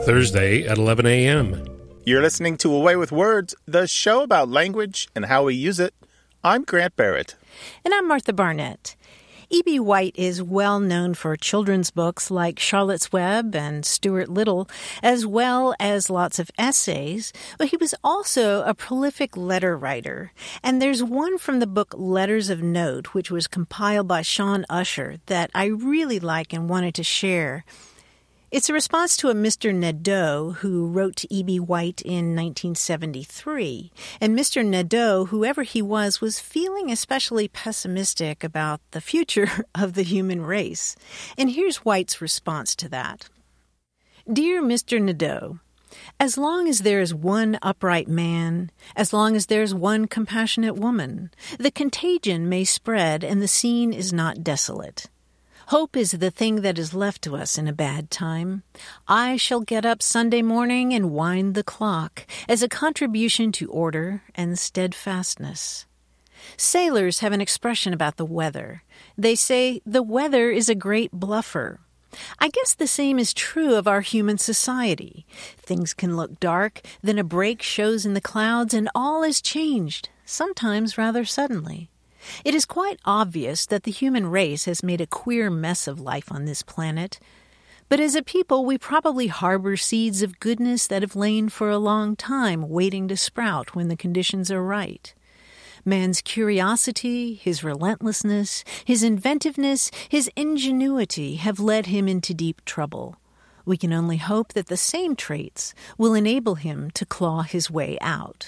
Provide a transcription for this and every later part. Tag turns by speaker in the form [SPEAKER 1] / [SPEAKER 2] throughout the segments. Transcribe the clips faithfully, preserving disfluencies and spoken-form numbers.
[SPEAKER 1] Thursday at eleven a.m.
[SPEAKER 2] You're listening to Away with Words, the show about language and how we use it. I'm Grant Barrett.
[SPEAKER 3] And I'm Martha Barnett. E B. White is well known for children's books like Charlotte's Web and Stuart Little, as well as lots of essays, but he was also a prolific letter writer. And there's one from the book Letters of Note, which was compiled by Sean Usher, that I really like and wanted to share. It's a response to a Mister Nadeau who wrote to E B. White in nineteen seventy-three. And Mister Nadeau, whoever he was, was feeling especially pessimistic about the future of the human race. And here's White's response to that. Dear Mister Nadeau, as long as there is one upright man, as long as there is one compassionate woman, the contagion may spread and the scene is not desolate. Hope is the thing that is left to us in a bad time. I shall get up Sunday morning and wind the clock as a contribution to order and steadfastness. Sailors have an expression about the weather. They say the weather is a great bluffer. I guess the same is true of our human society. Things can look dark, then a break shows in the clouds, and all is changed, sometimes rather suddenly. It is quite obvious that the human race has made a queer mess of life on this planet. But as a people, we probably harbor seeds of goodness that have lain for a long time, waiting to sprout when the conditions are right. Man's curiosity, his relentlessness, his inventiveness, his ingenuity have led him into deep trouble. We can only hope that the same traits will enable him to claw his way out.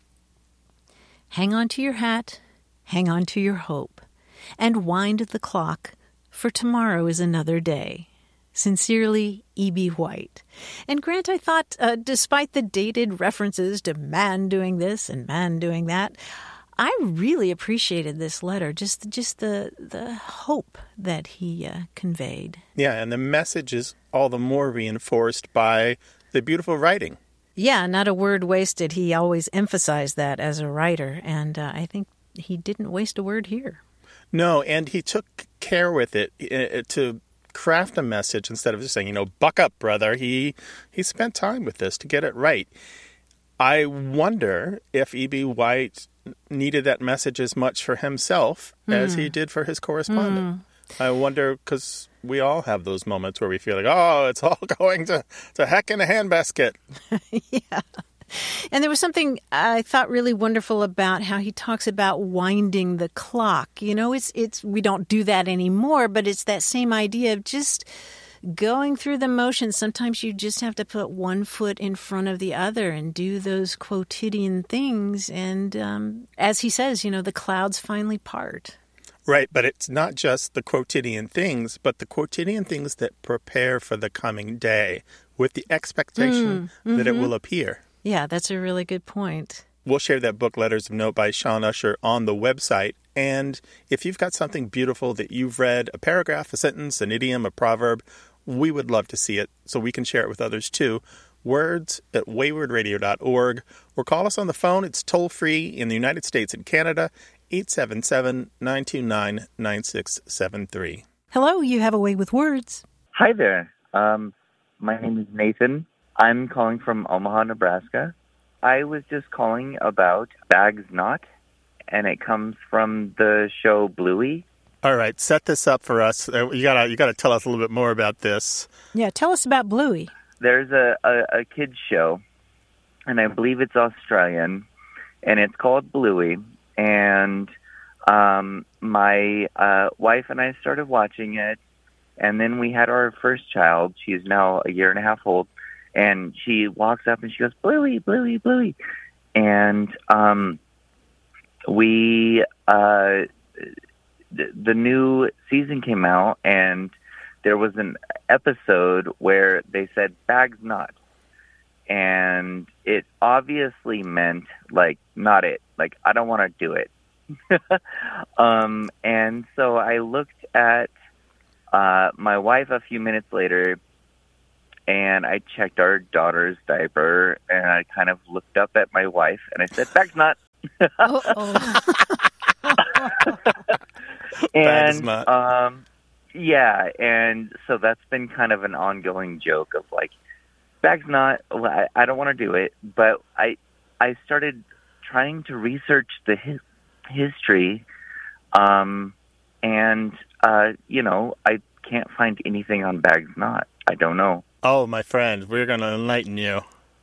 [SPEAKER 3] Hang on to your hat. Hang on to your hope, and wind the clock, for tomorrow is another day. Sincerely, E B. White. And Grant, I thought, uh, despite the dated references to man doing this and man doing that, I really appreciated this letter, just just the the hope that he uh, conveyed.
[SPEAKER 2] Yeah, and the message is all the more reinforced by the beautiful writing.
[SPEAKER 3] Yeah, not a word wasted. He always emphasized that as a writer, and uh, I think he didn't waste a word here.
[SPEAKER 2] No, and he took care with it uh, to craft a message instead of just saying, you know, buck up, brother. He he spent time with this to get it right. I wonder if E B. White needed that message as much for himself mm. as he did for his correspondent. Mm. I wonder, because we all have those moments where we feel like, oh, it's all going to, to heck in a handbasket.
[SPEAKER 3] Yeah. And there was something I thought really wonderful about how he talks about winding the clock. You know, it's it's we don't do that anymore, but it's that same idea of just going through the motions. Sometimes you just have to put one foot in front of the other and do those quotidian things. And um, as he says, you know, the clouds finally part.
[SPEAKER 2] Right, but it's not just the quotidian things, but the quotidian things that prepare for the coming day with the expectation mm, mm-hmm. that it will appear.
[SPEAKER 3] Yeah, that's a really good point.
[SPEAKER 2] We'll share that book, Letters of Note by Sean Usher, on the website. And if you've got something beautiful that you've read, a paragraph, a sentence, an idiom, a proverb, we would love to see it so we can share it with others too. Words at wayward radio dot org, or call us on the phone. It's toll-free in the United States and Canada, eight seven seven, nine two nine, nine six seven three.
[SPEAKER 3] Hello, you have a way with words.
[SPEAKER 4] Hi there. Um, my name is Nathan. I'm calling from Omaha, Nebraska. I was just calling about Bags Not, and it comes from the show Bluey.
[SPEAKER 2] All right, set this up for us. You gotta, you gotta tell us a little bit more about this.
[SPEAKER 3] Yeah, tell us about Bluey.
[SPEAKER 4] There's a, a, a kids show, and I believe it's Australian, and it's called Bluey. And um, my uh, wife and I started watching it, and then we had our first child. She's now a year and a half old. And she walks up and she goes, Bluey, Bluey, Bluey. And um, we, uh, th- the new season came out, and there was an episode where they said, Bags Not. And it obviously meant, like, not it. Like, I don't want to do it. um, and so I looked at uh, my wife a few minutes later, and I checked our daughter's diaper, and I kind of looked up at my wife, and I said, Bags Not.
[SPEAKER 3] Uh-oh.
[SPEAKER 4] and, um, yeah, and so that's been kind of an ongoing joke of, like, Bag's Not. Well, I, I don't want to do it, but I I started trying to research the his, history, um, and uh, you know, I can't find anything on Bag's Not. I don't know.
[SPEAKER 2] Oh, my friend, we're going to enlighten you.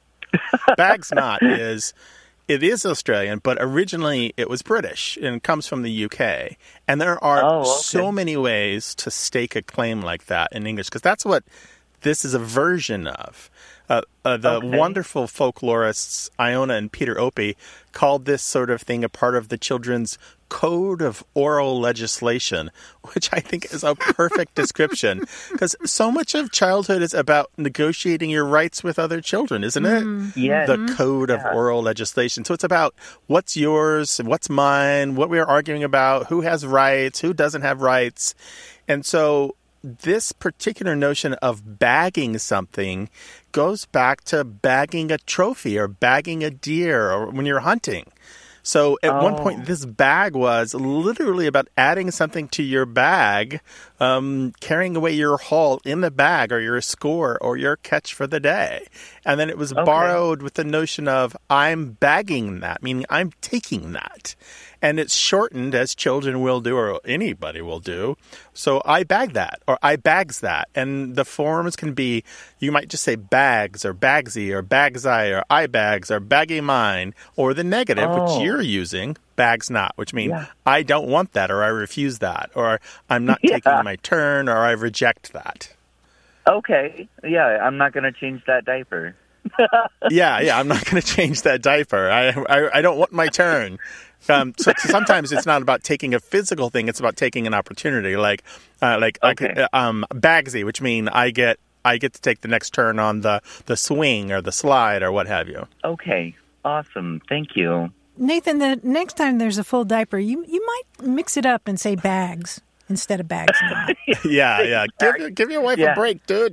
[SPEAKER 2] Bag's Not is, it is Australian, but originally it was British and it comes from the U K. And there are
[SPEAKER 4] oh, okay.
[SPEAKER 2] so many ways to stake a claim like that in English, because that's what this is a version of. Uh, uh, the
[SPEAKER 4] okay.
[SPEAKER 2] wonderful folklorists Iona and Peter Opie called this sort of thing a part of the children's code of oral legislation, which I think is a perfect description, because so much of childhood is about negotiating your rights with other children, isn't it?
[SPEAKER 3] Mm-hmm.
[SPEAKER 4] Yes.
[SPEAKER 2] The code of
[SPEAKER 4] yeah.
[SPEAKER 2] oral legislation. So it's about what's yours, what's mine, what we're arguing about, who has rights, who doesn't have rights. And so this particular notion of bagging something goes back to bagging a trophy or bagging a deer or when you're hunting. So at
[SPEAKER 4] oh.
[SPEAKER 2] one point, this bag was literally about adding something to your bag, um, carrying away your haul in the bag or your score or your catch for the day. And then it was
[SPEAKER 4] okay.
[SPEAKER 2] borrowed with the notion of I'm bagging that, meaning I'm taking that. And it's shortened, as children will do, or anybody will do. So I bag that, or I bags that. And the forms can be, you might just say bags, or bagsy, or bagsy, or I bags, or baggy mine, or the negative,
[SPEAKER 4] oh.
[SPEAKER 2] which you're using, bags not, which means
[SPEAKER 4] yeah.
[SPEAKER 2] I don't want that, or I refuse that, or I'm not
[SPEAKER 4] yeah.
[SPEAKER 2] taking my turn, or I reject that.
[SPEAKER 4] Okay. Yeah, I'm not going to change that diaper.
[SPEAKER 2] yeah, yeah, I'm not going to change that diaper. I, I, I don't want my turn. Um, so, so sometimes it's not about taking a physical thing; it's about taking an opportunity. Like, uh, like
[SPEAKER 4] okay.
[SPEAKER 2] I could, um, bagsy, which mean I get I get to take the next turn on the, the swing or the slide or what have you.
[SPEAKER 4] Okay, awesome. Thank you,
[SPEAKER 3] Nathan. The next time there's a full diaper, you you might mix it up and say bags instead of bags. Not.
[SPEAKER 2] yeah, yeah. Give give your wife
[SPEAKER 4] yeah.
[SPEAKER 2] a break, dude.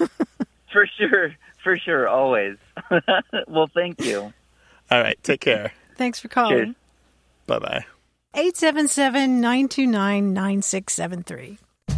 [SPEAKER 4] For sure, for sure, always. Well, thank you.
[SPEAKER 2] All right, take care.
[SPEAKER 3] Thanks for calling.
[SPEAKER 4] Cheers.
[SPEAKER 2] Bye-bye.
[SPEAKER 3] eight seven seven, nine two nine, nine six seven three.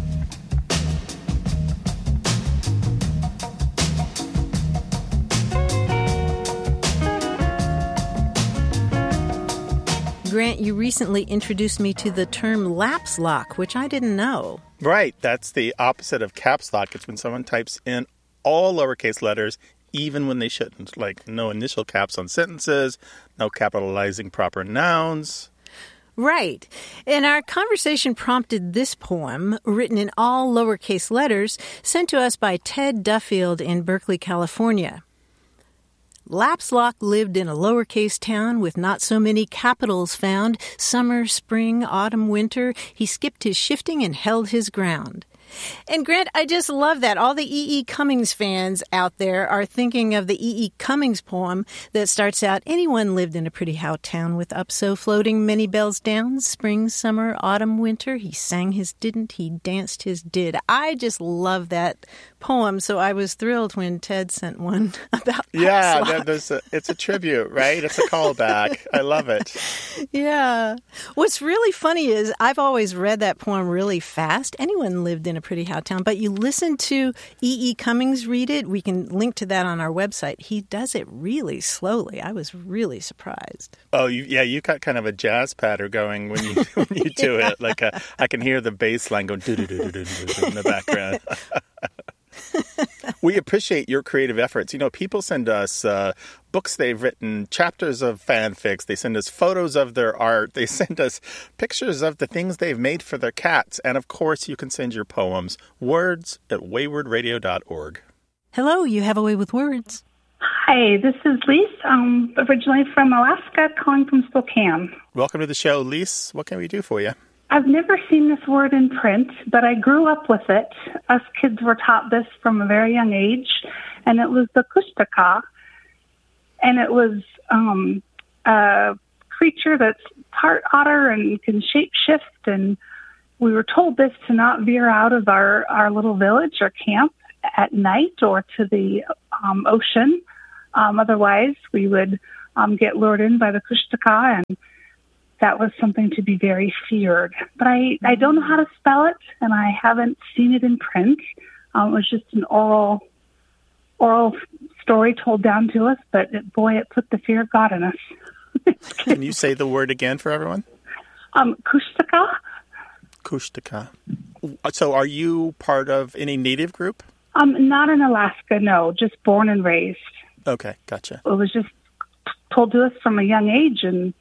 [SPEAKER 3] Grant, you recently introduced me to the term laps lock, which I didn't know.
[SPEAKER 2] Right. That's the opposite of caps lock. It's when someone types in all lowercase letters, even when they shouldn't, like no initial caps on sentences, no capitalizing proper nouns.
[SPEAKER 3] Right. And our conversation prompted this poem, written in all lowercase letters, sent to us by Ted Duffield in Berkeley, California. Lapslock lived in a lowercase town with not so many capitals found. Summer, spring, autumn, winter, he skipped his shifting and held his ground. And Grant, I just love that. All the E E. Cummings fans out there are thinking of the E E. Cummings poem that starts out, anyone lived in a pretty how town with up so floating many bells down, spring, summer, autumn, winter. He sang his didn't, he danced his did. I just love that poem, so I was thrilled when Ted sent one about
[SPEAKER 2] Yeah,
[SPEAKER 3] Lapslock.
[SPEAKER 2] there's a, it's a tribute, right? It's a callback. I love it.
[SPEAKER 3] Yeah. What's really funny is I've always read that poem really fast. Anyone lived in a pretty how town, but you listen to E E. Cummings read it. We can link to that on our website. He does it really slowly. I was really surprised.
[SPEAKER 2] Oh, you, yeah, you got kind of a jazz patter going when you when you do it. Like a, I can hear the bass line going do do do do do do in the background. We appreciate your creative efforts. You know, people send us uh, books they've written, chapters of fanfics. They send us photos of their art. They send us pictures of the things they've made for their cats. And, of course, you can send your poems, words at wayward radio dot org.
[SPEAKER 3] Hello, you have a way with words.
[SPEAKER 5] Hi, this is Lise, um, originally from Alaska, calling from Spokane.
[SPEAKER 2] Welcome to the show, Lise. What can we do for you?
[SPEAKER 5] I've never seen this word in print, but I grew up with it. Us kids were taught this from a very young age, and it was the kushtaka, and it was um, a creature that's part otter and can shape-shift, and we were told this to not veer out of our, our little village or camp at night or to the um, ocean. Um, otherwise, we would um, get lured in by the kushtaka, and that was something to be very feared. But I, I don't know how to spell it, and I haven't seen it in print. Um, it was just an oral oral story told down to us, but it, boy, it put the fear of God in us.
[SPEAKER 2] Can you say the word again for everyone?
[SPEAKER 5] Um, Kushtaka.
[SPEAKER 2] Kushtaka. So are you part of any native group?
[SPEAKER 5] Um, not in Alaska, no, just born and raised.
[SPEAKER 2] Okay, gotcha.
[SPEAKER 5] It was just told to us from a young age and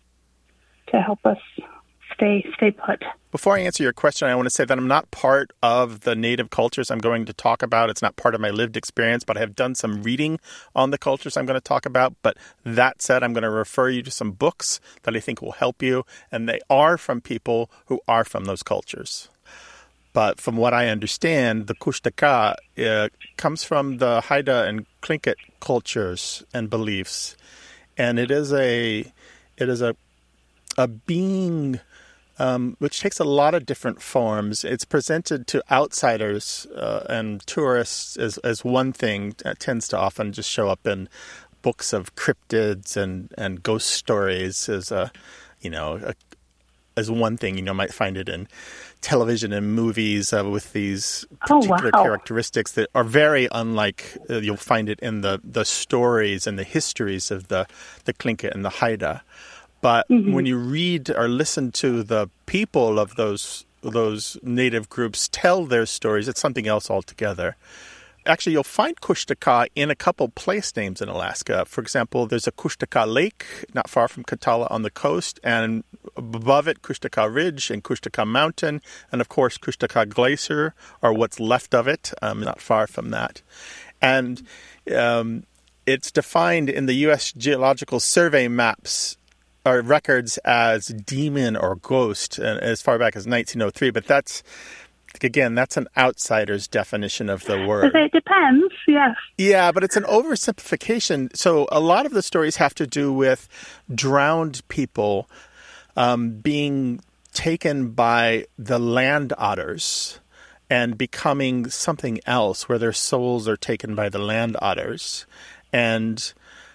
[SPEAKER 5] to help us stay stay put.
[SPEAKER 2] Before I answer your question, I want to say that I'm not part of the native cultures I'm going to talk about. It's not part of my lived experience, but I have done some reading on the cultures I'm going to talk about. But that said, I'm going to refer you to some books that I think will help you, and they are from people who are from those cultures. But from what I understand, the Kushtaka uh, comes from the Haida and Tlingit cultures and beliefs, and it is a it is a a being um, which takes a lot of different forms. It's presented to outsiders uh, and tourists as as one thing. It tends to often just show up in books of cryptids and, and ghost stories as a you know a, as one thing. You know, might find it in television and movies uh, with these particular
[SPEAKER 5] oh, wow.
[SPEAKER 2] characteristics that are very unlike uh, you'll find it in the, the stories and the histories of the, the Tlingit and the Haida. But mm-hmm. when you read or listen to the people of those those native groups tell their stories, it's something else altogether. Actually, you'll find Kushtaka in a couple place names in Alaska. For example, there's a Kushtaka Lake not far from Katala on the coast, and above it, Kushtaka Ridge and Kushtaka Mountain, and of course, Kushtaka Glacier, or what's left of it, um, not far from that. And um, it's defined in the U S Geological Survey maps or records as demon or ghost, and as far back as nineteen oh three, but that's Again, that's an outsider's definition of the word.
[SPEAKER 5] It depends, yes.
[SPEAKER 2] Yeah, but it's an oversimplification. So a lot of the stories have to do with drowned people um, being taken by the land otters and becoming something else, where their souls are taken by the land otters. And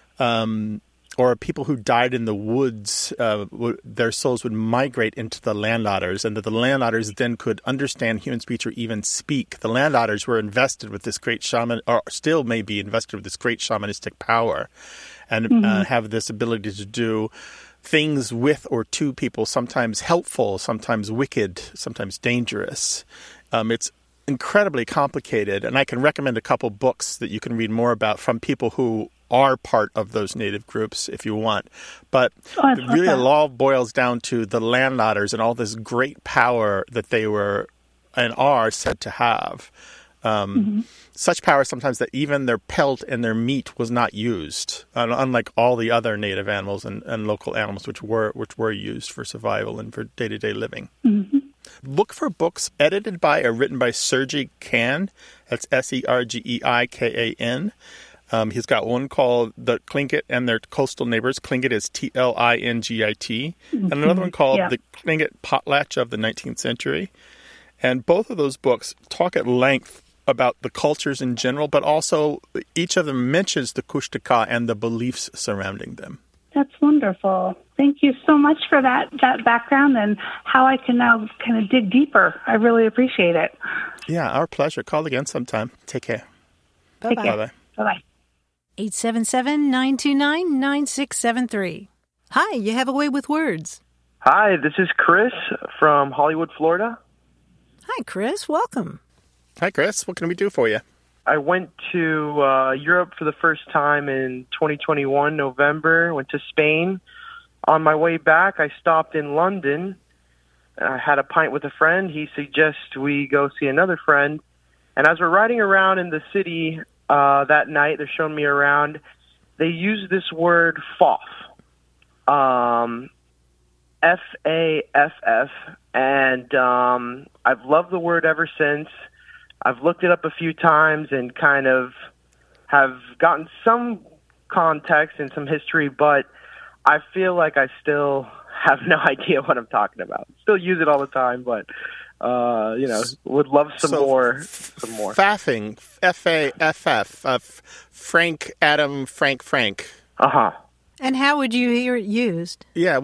[SPEAKER 2] um or people who died in the woods, uh, w- their souls would migrate into the land otters, and that the land otters then could understand human speech or even speak. The land otters were invested with this great shaman, or still may be invested with this great shamanistic power, and mm-hmm. uh, have this ability to do things with or to people, sometimes helpful, sometimes wicked, sometimes dangerous. Um, it's incredibly complicated, and I can recommend a couple books that you can read more about from people who are part of those native groups if you want. But
[SPEAKER 5] oh,
[SPEAKER 2] really it all boils down to the land otters and all this great power that they were and are said to have. Um, mm-hmm. Such power sometimes that even their pelt and their meat was not used, unlike all the other native animals and, and local animals which were which were used for survival and for day-to-day living.
[SPEAKER 5] Mm-hmm.
[SPEAKER 2] Look for books edited by or written by Sergei Kan. That's S E R G E I K A N. Um, he's got one called The Tlingit and Their Coastal Neighbors. Tlingit is T L I N G I T. Mm-hmm. And another one called yeah. The Tlingit Potlatch of the nineteenth Century. And both of those books talk at length about the cultures in general, but also each of them mentions the Kushtaka and the beliefs surrounding them.
[SPEAKER 5] That's wonderful. Thank you so much for that, that background and how I can now kind of dig deeper. I really appreciate it.
[SPEAKER 2] Yeah, our pleasure. Call again sometime. Take care.
[SPEAKER 3] Bye-bye.
[SPEAKER 5] Take care.
[SPEAKER 2] Bye-bye.
[SPEAKER 5] Bye-bye.
[SPEAKER 3] eight seven seven, nine two nine, nine six seven three. Hi, you have a way with words.
[SPEAKER 6] Hi, this is Chris from Hollywood, Florida.
[SPEAKER 3] Hi, Chris. Welcome.
[SPEAKER 2] Hi, Chris. What can we do for you?
[SPEAKER 6] I went to uh, Europe for the first time in twenty twenty-one, November. Went to Spain. On my way back, I stopped in London. I had a pint with a friend. He suggests we go see another friend. And as we're riding around in the city uh, that night, they're showing me around, they use this word foff. Um, F A F F. And um, I've loved the word ever since. I've looked it up a few times and kind of have gotten some context and some history, but I feel like I still have no idea what I'm talking about. Still use it all the time, but, uh, you know, would love some
[SPEAKER 2] so
[SPEAKER 6] more.
[SPEAKER 2] F-
[SPEAKER 6] some more.
[SPEAKER 2] Faffing, F A F F, uh, Frank, Adam, Frank, Frank.
[SPEAKER 6] Uh-huh.
[SPEAKER 3] And how would you hear it used?
[SPEAKER 2] Yeah,